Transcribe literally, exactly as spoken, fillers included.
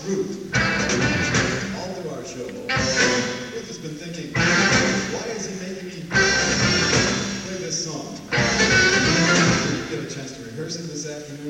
Ruth. All through our show, Ruth has been thinking, why is he making me play this song? Did you get a chance to rehearse it this afternoon?